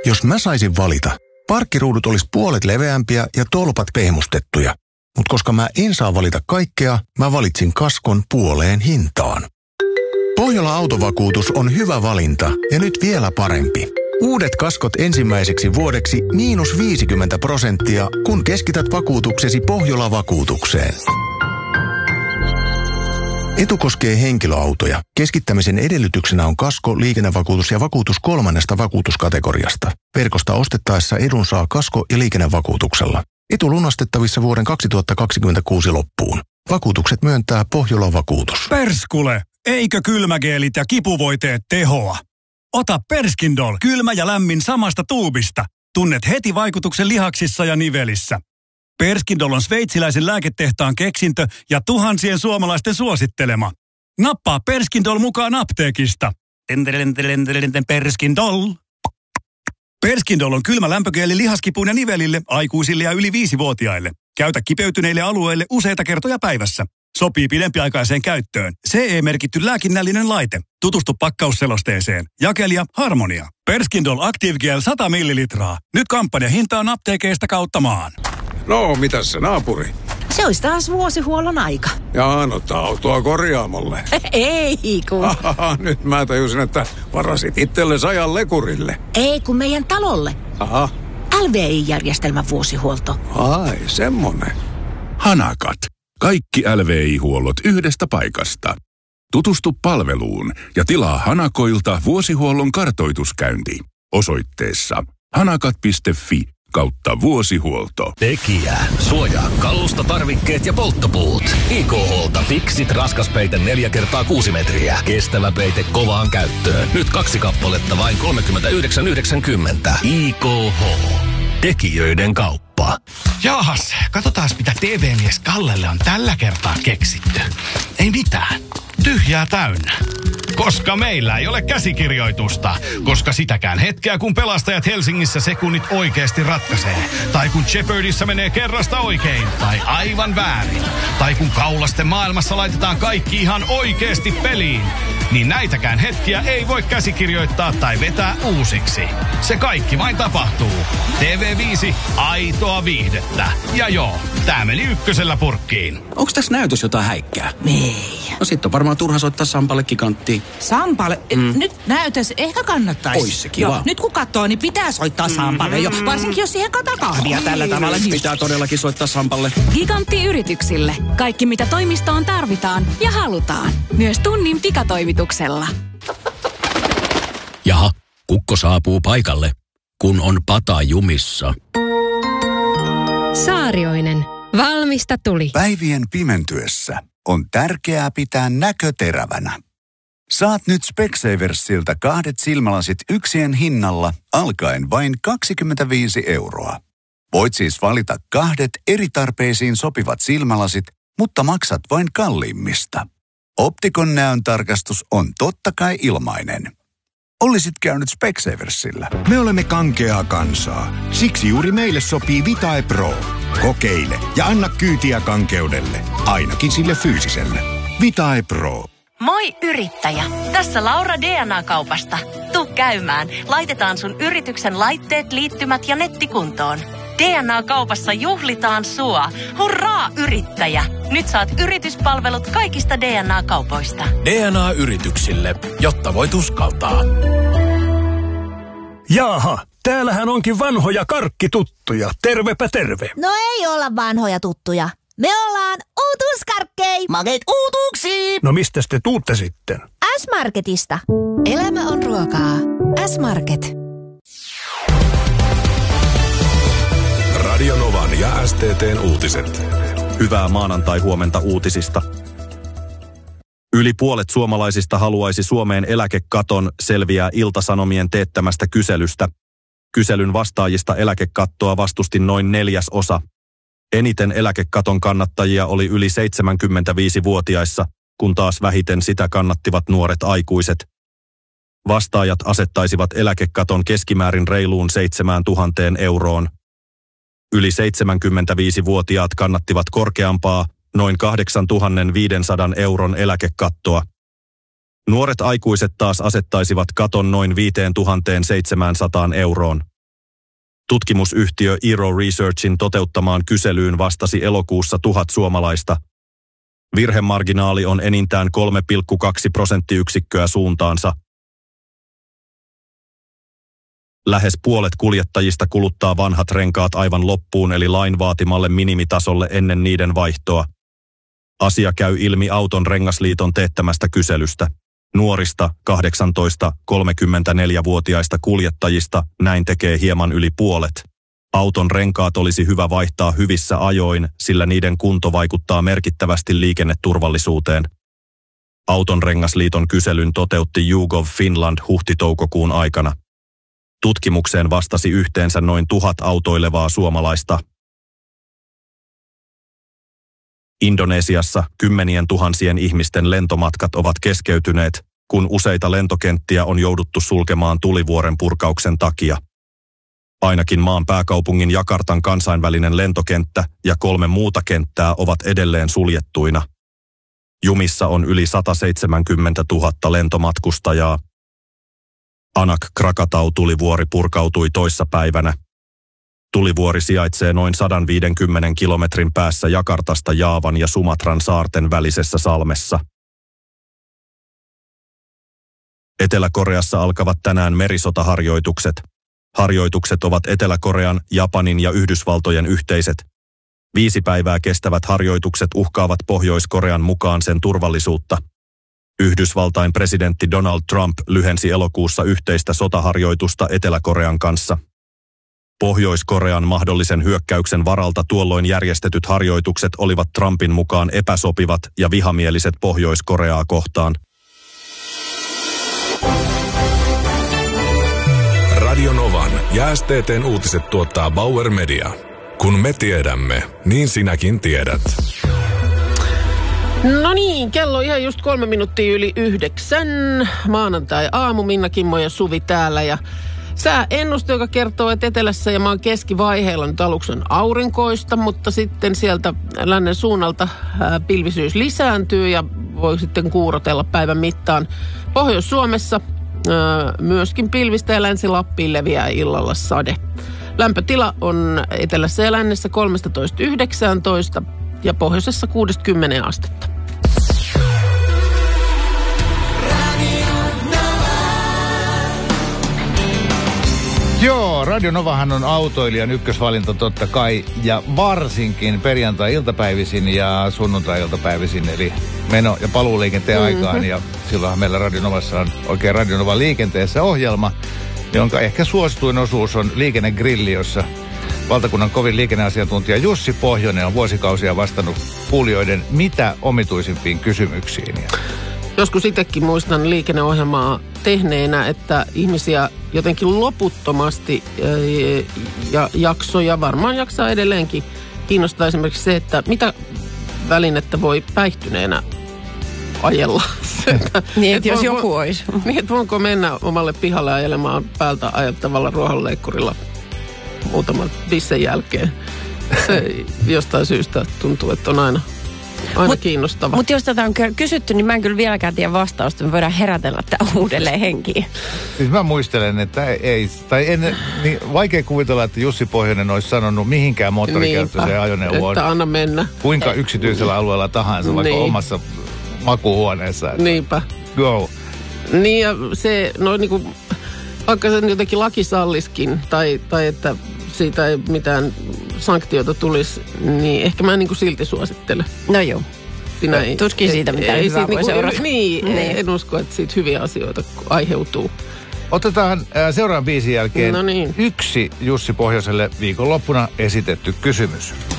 Jos mä saisin valita, parkkiruudut olisi puolet leveämpiä ja tolpat pehmustettuja. Mutta koska mä en saa valita kaikkea, mä valitsin kaskon puoleen hintaan. Pohjola Autovakuutus on hyvä valinta ja nyt vielä parempi. Uudet kaskot ensimmäiseksi vuodeksi -50%, kun keskität vakuutuksesi Pohjola-vakuutukseen. Etu koskee henkilöautoja. Keskittämisen edellytyksenä on kasko, liikennevakuutus ja vakuutus 3. vakuutuskategoriasta. Verkosta ostettaessa edun saa kasko- ja liikennevakuutuksella. Etu lunastettavissa vuoden 2026 loppuun. Vakuutukset myöntää Pohjola-vakuutus. Perskule! Eikö kylmägeelit ja kipuvoiteet tehoa? Ota Perskindol, kylmä ja lämmin samasta tuubista. Tunnet heti vaikutuksen lihaksissa ja nivelissä. Perskindol on sveitsiläisen lääketehtaan keksintö ja tuhansien suomalaisten suosittelema. Nappaa Perskindol mukaan apteekista. Perskindol. Perskindol on kylmä lämpögeeli lihaskipuun ja nivelille, aikuisille ja yli 5-vuotiaille. Käytä kipeytyneille alueille useita kertoja päivässä. Sopii pidempiaikaiseen käyttöön. CE-merkitty lääkinnällinen laite. Tutustu pakkausselosteeseen. Jakelija Harmonia. Perskindol Active Gel 100 millilitraa. Nyt kampanjahintaan apteekeista kautta maan. No, mitäs se naapuri? Se olisi taas vuosihuollon aika. Jaa, no autoa korjaamolle. Ei kun. Nyt mä tajusin, että varasit itsellesi ajan lekurille. Ei kun meidän talolle. Aha. LVI-järjestelmän vuosihuolto. Ai, semmonen. Hanakat. Kaikki LVI-huollot yhdestä paikasta. Tutustu palveluun ja tilaa Hanakoilta vuosihuollon kartoituskäynti osoitteessa hanakat.fi/vuosihuolto. Tekijä. Suojaa kalusta, tarvikkeet ja polttopuut. IKH:lta Fixit raskaspeite 4x6 metriä. Kestävä peite kovaan käyttöön. Nyt 2 kappaletta vain 39,90. IKH. Tekijöiden kauppa. Jaahas, katsotaan mitä TV-mies Kallelle on tällä kertaa keksitty. Ei mitään. Tyhjää täynnä. Koska meillä ei ole käsikirjoitusta. Koska sitäkään hetkeä, kun pelastajat Helsingissä sekunnit oikeasti ratkaisee. Tai kun Jeopardyssä menee kerrasta oikein. Tai aivan väärin. Tai kun kaulasten maailmassa laitetaan kaikki ihan oikeasti peliin. Niin näitäkään hetkiä ei voi käsikirjoittaa tai vetää uusiksi. Se kaikki vain tapahtuu. TV5, aitoa viihdettä. Ja joo, tää meni ykkösellä purkkiin. Onks tässä näytös jotain häikkää? Ei. No sit on varmaan turha soittaa Sampalle giganttiin. Sampalle? Nyt näytös ehkä kannattaisi. Ois se kiva. No, nyt kun katsoo, niin pitää soittaa Sampalle jo. Varsinkin jos siihen kahvia tällä tavalla. Pitää todellakin soittaa Sampalle. Gigantti-yrityksille. Kaikki mitä toimistoon tarvitaan ja halutaan. Myös tunnin pikatoimituksella. Jaha, kukko saapuu paikalle, kun on pata jumissa. Saarioinen. Valmista tuli. Päivien pimentyessä on tärkeää pitää näkö terävänä. Saat nyt Specsaversilta 2 silmälasit yksien hinnalla alkaen vain 25 €. Voit siis valita 2 eri tarpeisiin sopivat silmälasit, mutta maksat vain kalliimmista. Optikon näöntarkastus on totta kai ilmainen. Olisit käynyt Specsaversilla. Me olemme kankeaa kansaa. Siksi juuri meille sopii Vitae Pro. Kokeile ja anna kyytiä kankeudelle. Ainakin sille fyysiselle. Vitae Pro. Moi yrittäjä! Tässä Laura DNA-kaupasta. Tuu käymään. Laitetaan sun yrityksen laitteet, liittymät ja nettikuntoon. DNA-kaupassa juhlitaan sua. Hurraa yrittäjä! Nyt saat yrityspalvelut kaikista DNA-kaupoista. DNA-yrityksille, jotta voit uskaltaa. Jaaha, täällähän onkin vanhoja karkkituttuja. Tervepä terve. No ei olla vanhoja tuttuja. Me ollaan uutuuskarkkei. Makeet uutuuksiin. No mistäs te tuutte sitten? S-Marketista. Elämä on ruokaa. S-Market. Radio Novan ja STT:n uutiset. Hyvää maanantai-huomenta uutisista. Yli puolet suomalaisista haluaisi Suomeen eläkekaton, selviää Ilta-Sanomien teettämästä kyselystä. Kyselyn vastaajista eläkekattoa vastusti noin 1/4. Eniten eläkekaton kannattajia oli yli 75-vuotiaissa, kun taas vähiten sitä kannattivat nuoret aikuiset. Vastaajat asettaisivat eläkekaton keskimäärin reiluun 7 000 €. Yli 75-vuotiaat kannattivat korkeampaa, noin 8 500 € eläkekattoa. Nuoret aikuiset taas asettaisivat katon noin 5 700 €. Tutkimusyhtiö Eero Researchin toteuttamaan kyselyyn vastasi elokuussa 1000 suomalaista. Virhemarginaali on enintään 3,2 prosenttiyksikköä suuntaansa. Lähes puolet kuljettajista kuluttaa vanhat renkaat aivan loppuun eli lain vaatimalle minimitasolle ennen niiden vaihtoa. Asia käy ilmi Auton rengasliiton teettämästä kyselystä. Nuorista 18-34-vuotiaista kuljettajista näin tekee hieman yli puolet. Auton renkaat olisi hyvä vaihtaa hyvissä ajoin, sillä niiden kunto vaikuttaa merkittävästi liikenneturvallisuuteen. Auton rengasliiton kyselyn toteutti YouGov Finland huhti-toukokuun aikana. Tutkimukseen vastasi yhteensä noin 1000 autoilevaa suomalaista. Indonesiassa 10 000 ihmisten lentomatkat ovat keskeytyneet, kun useita lentokenttiä on jouduttu sulkemaan tulivuoren purkauksen takia. Ainakin maan pääkaupungin Jakartan kansainvälinen lentokenttä ja 3 muuta kenttää ovat edelleen suljettuina. Jumissa on yli 170 000 lentomatkustajaa. Anak Krakatau tulivuori purkautui toissapäivänä. Tulivuori sijaitsee noin 150 kilometrin päässä Jakartasta Jaavan ja Sumatran saarten välisessä salmessa. Etelä-Koreassa alkavat tänään merisotaharjoitukset. Harjoitukset ovat Etelä-Korean, Japanin ja Yhdysvaltojen yhteiset. 5 päivää kestävät harjoitukset uhkaavat Pohjois-Korean mukaan sen turvallisuutta. Yhdysvaltain presidentti Donald Trump lyhensi elokuussa yhteistä sotaharjoitusta Etelä-Korean kanssa. Pohjois-Korean mahdollisen hyökkäyksen varalta tuolloin järjestetyt harjoitukset olivat Trumpin mukaan epäsopivat ja vihamieliset Pohjois-Koreaa kohtaan. Radio Novan ja STT:n uutiset tuottaa Bauer Media. Kun me tiedämme, niin sinäkin tiedät. No niin, kello ihan just 3 minuuttia yli 9. Maanantai-aamu, Minna, Kimmo ja Suvi täällä. Ja sääennuste, joka kertoo, että etelässä ja maan keskivaiheilla nyt aluksi on aurinkoista, mutta sitten sieltä lännen suunnalta pilvisyys lisääntyy ja voi sitten kuurotella päivän mittaan. Pohjois-Suomessa myöskin pilvistä ja Länsi-Lappiin leviää illalla sade. Lämpötila on etelässä ja lännessä 13-19 ja pohjoisessa 6-10 astetta. Joo, Radio Novahan on autoilijan ykkösvalinta totta kai, ja varsinkin perjantai-iltapäivisin ja sunnuntai-iltapäivisin, eli meno- ja paluuliikenteen aikaan. Ja silloinhan meillä Radio Novassa on oikein Radio Novan liikenteessä ohjelma, jonka ehkä suosituin osuus on Liikennegrilli, jossa valtakunnan kovin liikenneasiantuntija Jussi Pohjonen on vuosikausia vastannut kuulijoiden mitä omituisimpiin kysymyksiin. Joskus itsekin muistan liikenneohjelmaa tehneenä, että ihmisiä jotenkin loputtomasti ja jaksoja, varmaan jaksaa edelleenkin, kiinnostaa esimerkiksi se, että mitä välinettä voi päihtyneenä ajella. Niin, että jos joku olisi. Niin, että voinko mennä omalle pihalle ajelemaan päältä ajattavalla ruohonleikkurilla muutaman bissen jälkeen. Se jostain syystä tuntuu, että on aina kiinnostava. Mutta jos tätä on kysytty, niin mä en kyllä vieläkään tiedä vastausta. Me voidaan herätellä tämä uudelleen henkiin. Siis mä muistelen, että niin vaikea kuvitella, että Jussi Pohjonen olisi sanonut mihinkään moottorikäyttöiseen ajoneuvoon. Että anna mennä. Kuinka yksityisellä alueella tahansa, vaikka omassa makuuhuoneessa. Niinpä. Go. Niin ja se, vaikka sen jotenkin laki salliskin, tai että siitä ei mitään sanktiota tulisi, niin ehkä mä en silti suosittele. No joo. Tuskin siitä mitään hyvää voi seurata. Niin, en usko, että siitä hyviä asioita aiheutuu. Otetaan seuraavan biisin jälkeen yksi Jussi Pohjoselle viikonloppuna esitetty kysymys.